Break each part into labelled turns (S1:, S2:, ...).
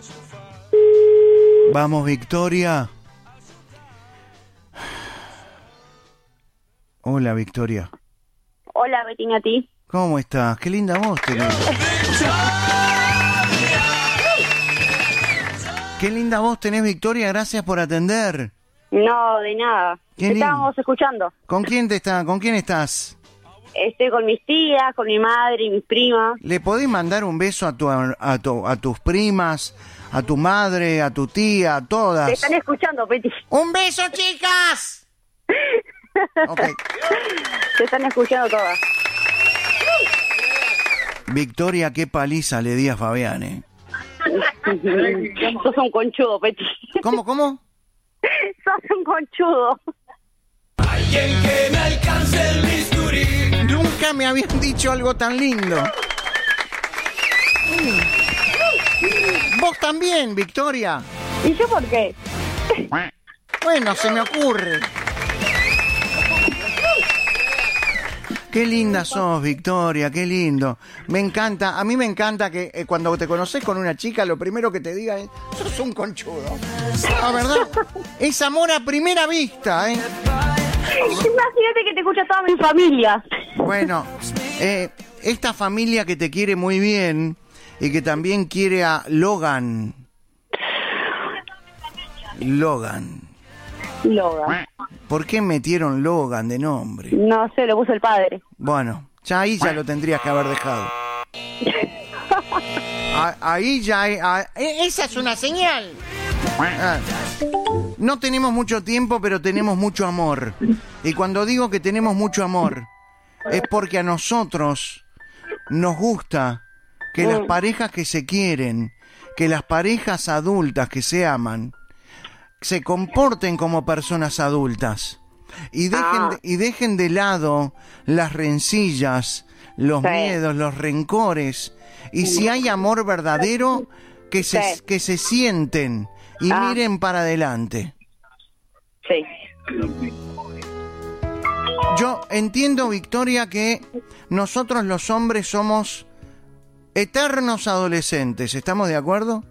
S1: Vamos, Victoria. Hola, Victoria.
S2: Hola, Betina, a ti.
S1: ¿Cómo estás? Qué linda voz tenés. Qué linda voz tenés, Victoria. Gracias por atender.
S2: No, de nada.
S1: Qué
S2: Te estábamos escuchando.
S1: ¿Con quién estás?
S2: Estoy con mis tías, con mi madre y mis primas.
S1: ¿Le podés mandar un beso a tus primas, a tu madre, a tu tía, a todas?
S2: Te están escuchando, Peti.
S1: ¡Un beso, chicas! Okay.
S2: Te están escuchando todas.
S1: Victoria, qué paliza le di a Fabián,
S2: Sos un conchudo, Peti.
S1: ¿Cómo?
S2: Sos un conchudo.
S3: Alguien que me alcance el bisturí.
S1: Nunca me habían dicho algo tan lindo. Vos también, Victoria.
S2: ¿Y yo por qué?
S1: Bueno, se me ocurre. Qué linda sos, Victoria, qué lindo. Me encanta, a mí me encanta que cuando te conoces con una chica, lo primero que te diga es, sos un conchudo. La verdad, es amor a primera vista, ¿eh?
S2: Imagínate que te escucha toda mi familia.
S1: Bueno, esta familia que te quiere muy bien y que también quiere a Logan. ¿Por qué metieron Logan de nombre?
S2: No sé, lo puso el padre.
S1: Bueno, ya ahí ya lo tendrías que haber dejado. Ahí ya... esa es una señal. No tenemos mucho tiempo, pero tenemos mucho amor. Y cuando digo que tenemos mucho amor, es porque a nosotros nos gusta que las parejas que se quieren, que las parejas adultas que se aman, se comporten como personas adultas y dejen de lado las rencillas, los miedos, los rencores, y si hay amor verdadero, que se sienten y miren para adelante.
S2: Sí.
S1: Yo entiendo, Victoria, que nosotros los hombres somos eternos adolescentes. ¿Estamos de acuerdo?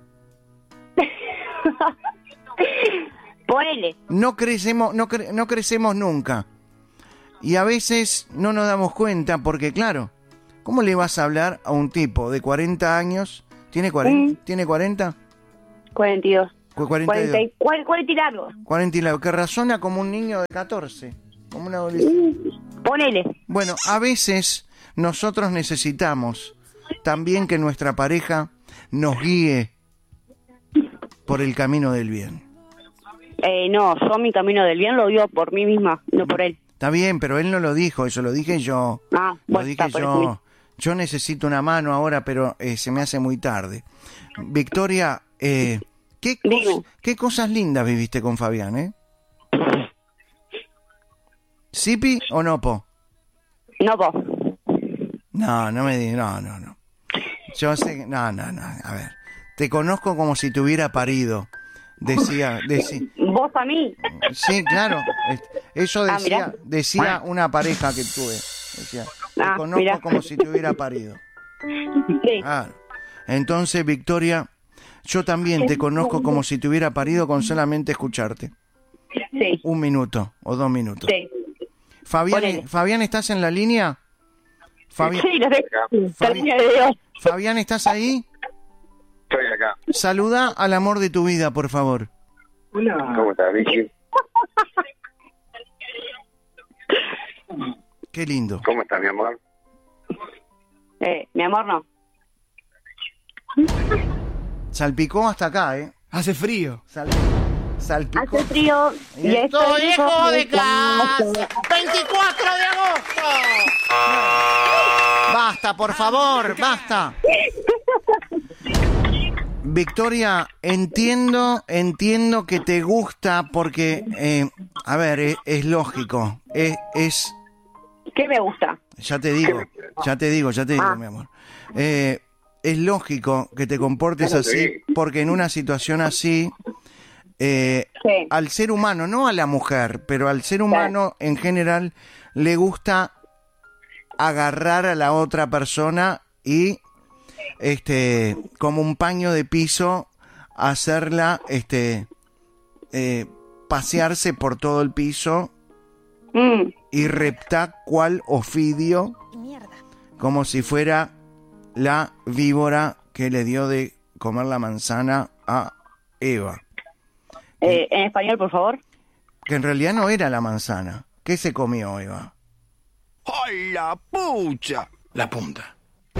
S2: Ponele.
S1: No crecemos nunca. Y a veces no nos damos cuenta porque, claro, ¿cómo le vas a hablar a un tipo de 40 años? ¿Tiene 40? ¿Tiene 40?
S2: 42.
S1: 42.
S2: 40 y largo.
S1: 40 y largo, que razona como un niño de 14, como un adolescente.
S2: Ponele.
S1: Bueno, a veces nosotros necesitamos también que nuestra pareja nos guíe por el camino del bien.
S2: No, yo mi camino del bien lo digo por mí misma, no por él.
S1: Está bien, pero él no lo dijo, eso lo dije yo.
S2: Bueno,
S1: lo dije yo. Yo necesito una mano ahora, pero se me hace muy tarde. Victoria, ¿qué cosas lindas viviste con Fabián, ¿Sipi o Nopo?
S2: Nopo.
S1: No me digas, no. Yo sé que... No, a ver. Te conozco como si te hubiera parido. Decía.
S2: ¿Vos a mí?
S1: Sí, claro. Eso decía una pareja que tuve. Decía, te conozco como si te hubiera parido.
S2: Sí.
S1: Claro. Entonces, Victoria, yo también te conozco como si te hubiera parido con solamente escucharte.
S2: Sí.
S1: 1 minuto o 2 minutos.
S2: Sí.
S1: Fabián, ¿estás en la línea?
S2: Sí, lo tengo.
S1: Fabián, ¿estás ahí?
S4: Estoy acá.
S1: Saluda al amor de tu vida, por favor.
S4: Hola. ¿Cómo estás, Vicky?
S1: Qué lindo.
S4: ¿Cómo estás, mi amor?
S2: Mi amor, no.
S1: Salpicó hasta acá,
S5: Hace frío.
S1: Salpicó.
S2: Hace frío
S1: y estoy lejos de casa. 24 de agosto. Basta, por favor, basta. Victoria, entiendo que te gusta porque, a ver, es lógico. Es
S2: ¿Qué me gusta?
S1: Ya te digo, mi amor. Es lógico que te comportes así, porque en una situación así, al ser humano, no a la mujer, pero al ser humano en general, le gusta agarrar a la otra persona y, como un paño de piso, hacerla pasearse por todo el piso y reptar cual Ofidio, como si fuera la víbora que le dio de comer la manzana a Eva.
S2: En español, por favor.
S1: Que en realidad no era la manzana. ¿Qué se comió Eva?
S3: ¡Ay, la pucha!
S1: La punta.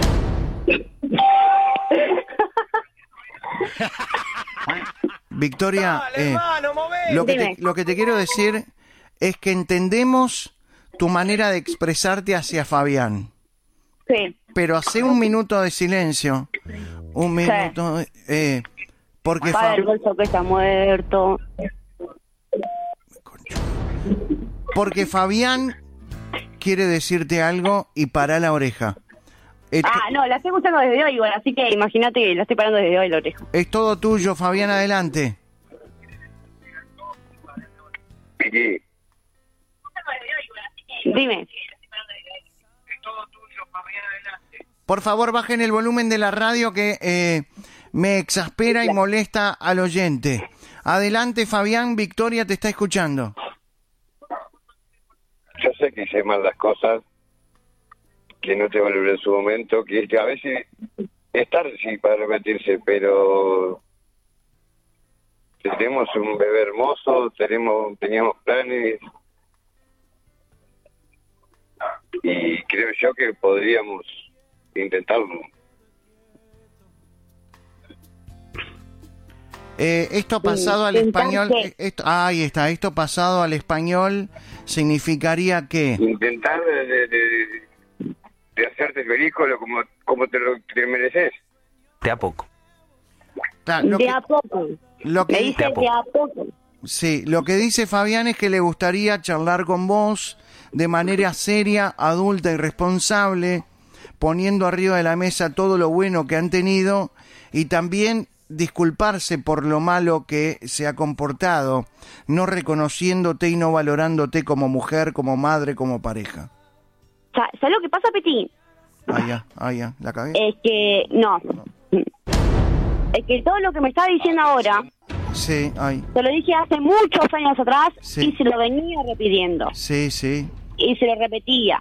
S1: Victoria,
S3: Dale, hermano, movete.
S1: lo que te quiero decir es que entendemos tu manera de expresarte hacia Fabián.
S2: Sí.
S1: Pero hace un minuto de silencio. Un minuto. Porque
S2: Para el bolso que está muerto.
S1: Porque Fabián quiere decirte algo y para la oreja.
S2: No, la estoy escuchando desde hoy, bueno, así que imagínate que la estoy parando desde hoy la oreja.
S1: Es todo tuyo, Fabián, adelante.
S4: Vicky,
S2: Dime.
S1: Por favor, bajen el volumen de la radio que me exaspera y molesta al oyente. Adelante, Fabián, Victoria te está escuchando.
S4: yo sé que hice mal las cosas, que no te valoré en su momento, que a veces es tarde sí para arrepentirse, pero tenemos un bebé hermoso, teníamos planes y creo yo que podríamos intentarlo.
S1: Esto pasado al español, ahí está, esto pasado al español significaría que...
S4: Intentar de hacerte feliz como te mereces.
S5: De a poco.
S2: De a poco.
S1: Lo que
S2: Me dice de a poco.
S1: Sí, lo que dice Fabián es que le gustaría charlar con vos de manera seria, adulta y responsable, poniendo arriba de la mesa todo lo bueno que han tenido y también disculparse por lo malo que se ha comportado, no reconociéndote y no valorándote como mujer, como madre, como pareja.
S2: ¿Sabes lo que pasa, Petit?
S1: Ya, la cagué.
S2: Es que, no. Es que todo lo que me está diciendo ahora,
S1: Sí,
S2: se lo dije hace muchos años atrás
S1: Sí.
S2: y se lo venía repitiendo.
S1: Sí.
S2: Y se lo repetía.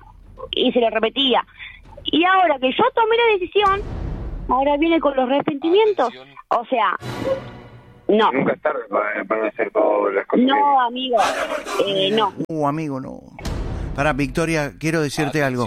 S2: Y ahora que yo tomé la decisión, ahora viene con los arrepentimientos. O sea, no.
S4: Nunca es tarde para hacer todas las cosas.
S2: No, amigo. No.
S1: Amigo, no. Para Victoria, quiero decirte algo.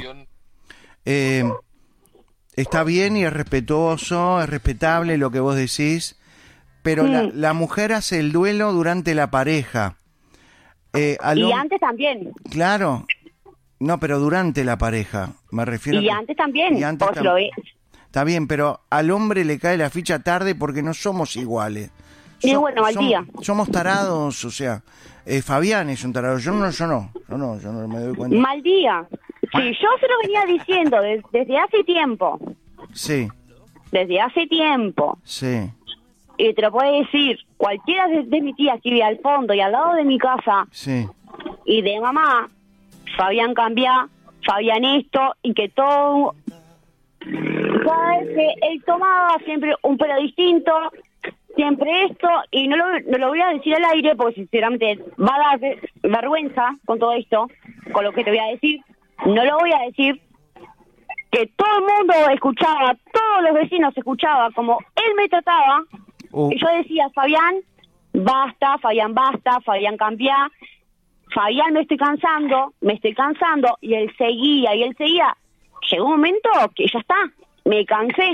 S1: Está bien y es respetuoso, es respetable lo que vos decís, pero la mujer hace el duelo durante la pareja.
S2: Y antes también.
S1: Claro. No, pero durante la pareja, me refiero.
S2: Y antes también.
S1: Y antes
S2: Pues lo ves.
S1: Está bien, pero al hombre le cae la ficha tarde porque no somos iguales.
S2: Y bueno, al día.
S1: Somos tarados, o sea, Fabián es un tarado, yo no me doy cuenta.
S2: Mal día. Sí, yo se lo venía diciendo desde hace tiempo.
S1: Sí.
S2: Desde hace tiempo.
S1: Sí.
S2: Y te lo puede decir cualquiera de mis tías que vive al fondo y al lado de mi casa.
S1: Sí.
S2: Y de mamá, Fabián cambia, Fabián esto, y que todo... Cada vez que él tomaba siempre un pelo distinto, siempre esto, y no lo voy a decir al aire porque sinceramente va a dar vergüenza con todo esto, con lo que te voy a decir. No lo voy a decir, que todo el mundo escuchaba, todos los vecinos escuchaban como él me trataba, y yo decía, Fabián, basta, Fabián cambia, Fabián me estoy cansando, y él seguía, llegó un momento que ya está, me cansé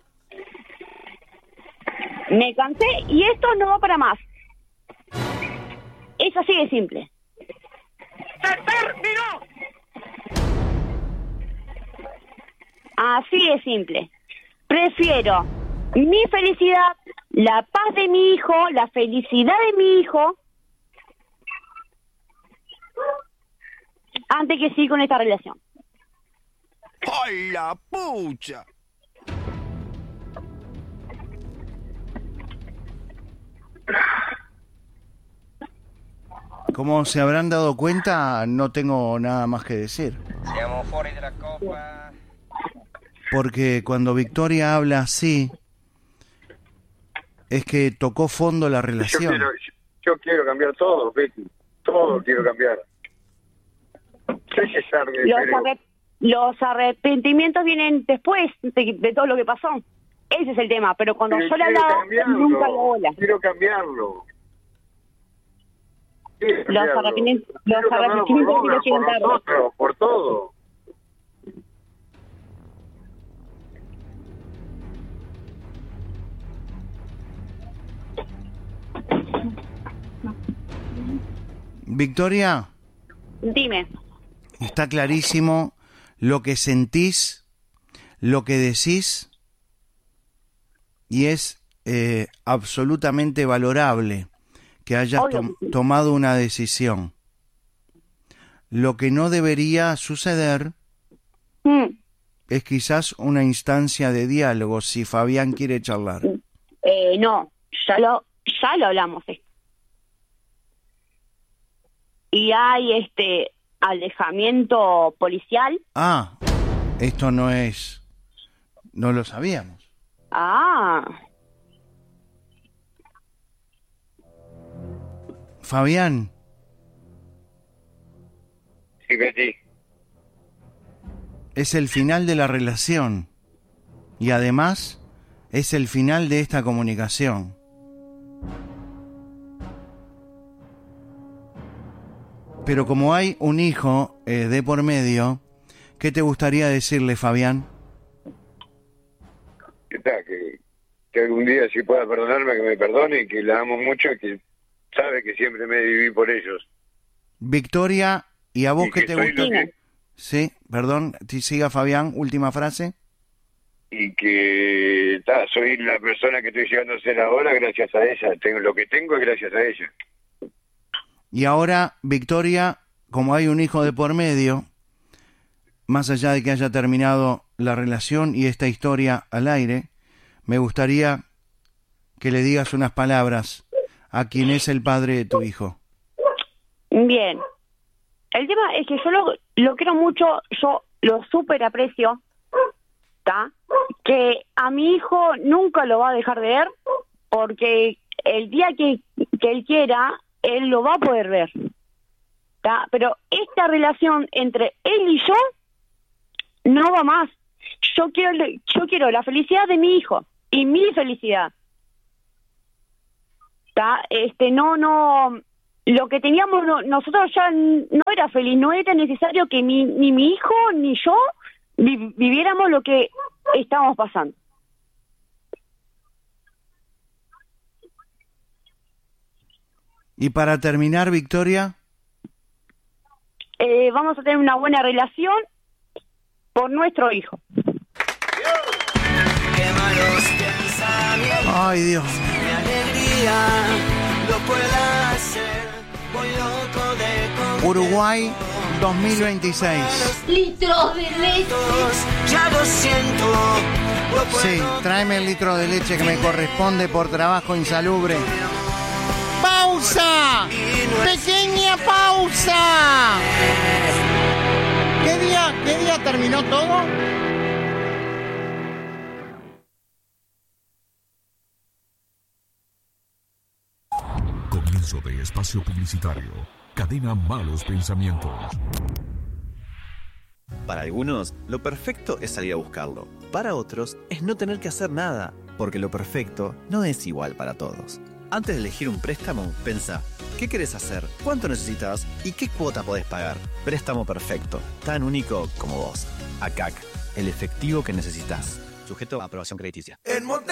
S2: y esto no va para más. Es así de simple. ¡Se terminó! Así de simple. Prefiero mi felicidad, la paz de mi hijo, la felicidad de mi hijo, antes que seguir con esta relación.
S3: ¡Ay, la pucha!
S1: Como se habrán dado cuenta, no tengo nada más que decir.
S5: Siamo fuori della copa.
S1: Porque cuando Victoria habla así, es que tocó fondo la relación.
S4: Yo quiero cambiar todo, Betty. Todo quiero cambiar. Sé que es tarde, pero...
S2: Los arrepentimientos vienen después de todo lo que pasó. Ese es el tema, pero cuando yo le hablaba, nunca lo bola.
S4: Quiero cambiarlo.
S2: Los arrepentimientos sí llegan tarde.
S4: Nosotros, por todo.
S1: Victoria,
S2: Dime.
S1: está clarísimo lo que sentís, lo que decís, y es absolutamente valorable que hayas tomado una decisión. Lo que no debería suceder es quizás una instancia de diálogo, si Fabián quiere charlar.
S2: No, ya lo hablamos esto. Y hay alejamiento policial.
S1: Ah, esto no lo sabíamos.
S2: Ah.
S1: Fabián.
S4: Sí, Betty.
S1: Es el final de la relación y además es el final de esta comunicación. Pero como hay un hijo de por medio, ¿qué te gustaría decirle, Fabián?
S4: Que algún día si pueda perdonarme, que me perdone, que la amo mucho y que sabe que siempre me viví por ellos.
S1: Victoria, ¿y a vos qué te gusta? Sí, perdón, siga Fabián, última frase.
S4: Y que soy la persona que estoy llegando a ser ahora gracias a ella. Tengo lo que tengo es gracias a ella.
S1: Y ahora, Victoria, como hay un hijo de por medio, más allá de que haya terminado la relación y esta historia al aire, me gustaría que le digas unas palabras a quien es el padre de tu hijo.
S2: Bien. El tema es que yo lo quiero mucho, yo lo súper aprecio, ¿tá? Que a mi hijo nunca lo va a dejar de ver, porque el día que él quiera, él lo va a poder ver, ¿tá? Pero esta relación entre él y yo no va más. Yo quiero la felicidad de mi hijo y mi felicidad, ¿tá? No, lo que teníamos nosotros ya no era feliz, no era necesario que ni mi hijo ni yo viviéramos lo que estábamos pasando.
S1: Y para terminar, Victoria,
S2: vamos a tener una buena relación por nuestro hijo.
S3: Qué malos pensamientos.
S1: ay Dios,
S3: Mi alegría lo pueda hacer. Voy loco de
S1: Uruguay 2026.
S6: Litros de leche.
S3: ya lo siento. Lo puedo
S1: Sí, tráeme el litro de leche que me corresponde por trabajo insalubre. ¡Pausa! ¡Pequeña pausa! ¿Qué día terminó todo?
S7: Comienzo de espacio publicitario. Cadena Malos Pensamientos.
S8: Para algunos, lo perfecto es salir a buscarlo. Para otros, es no tener que hacer nada, porque lo perfecto no es igual para todos. Antes de elegir un préstamo, pensá, ¿qué querés hacer? ¿Cuánto necesitas? ¿Y qué cuota podés pagar? Préstamo perfecto, tan único como vos. ACAC, el efectivo que necesitas. Sujeto a aprobación crediticia.